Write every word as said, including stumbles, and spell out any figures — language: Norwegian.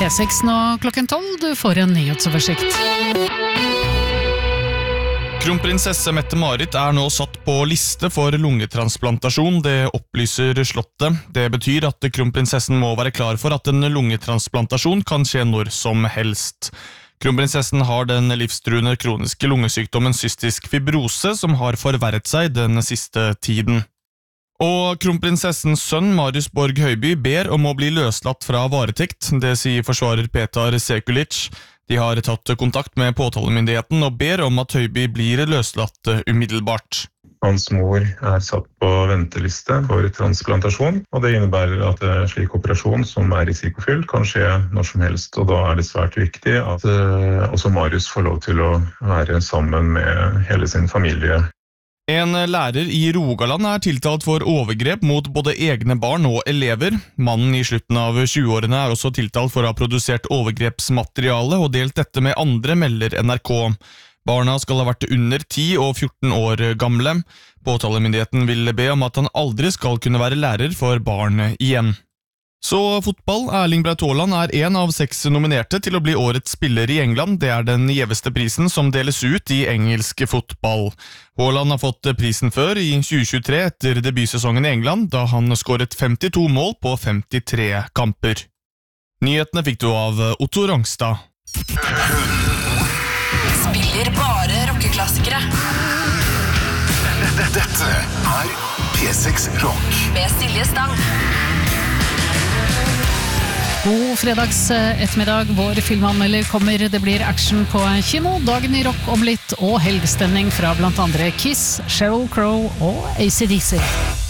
P seks nå klokken tolv, du får en nyhetsoversikt. Kronprinsesse Mette-Marit er nå satt på liste for lungetransplantasjon, det opplyser Slottet. Det betyr at kronprinsessen må være klar for at en lungetransplantasjon kan skje når som helst. Kronprinsessen har den livstruende kroniske lungesykdommen cystisk fibrose som har forverret seg den siste tiden. Og kronprinsessens sønn Marius Borg Høiby ber om å bli løslatt fra varetekt, det sier forsvarer Petar Sekulic. De har tatt kontakt med påtalemyndigheten og ber om at Høiby blir løslatt umiddelbart. Hans mor er satt på venteliste for transplantasjon, og det innebærer at en slik operasjon som er risikofylt kan skje når som helst, og da er det svært viktig at uh, også Marius får lov til å være sammen med hele sin familie. En lærer i Rogaland er tiltalt for overgrep mot både egne barn og elever. Mannen i slutten av tjueårene er også tiltalt for å ha produsert overgrepsmateriale og delt dette med andre, melder N R K. Barna skal ha vært under ti og fjorten år gamle. Påtalemyndigheten vil be om at han aldri skal kunne være lærer for barn igjen. Så fotball. Erling Braut Haaland er en av seks nominerte til å bli årets spiller i England. Det er den gjeveste prisen som deles ut i engelsk fotball. Haaland har fått prisen før i tjue tjuetre etter debutsesongen i England, da han skåret femtito mål på femtitre kamper. Nyhetene fikk du av Otto Rangstad. Spiller bare rockeklassikere. Dette er P seks Rock med Silje Stang. God fredags ettermiddag, vår filmanmelder kommer, det blir action på kino, dagen i rock om litt og helgstemning fra blant andre Kiss, Sheryl Crow og A C D C.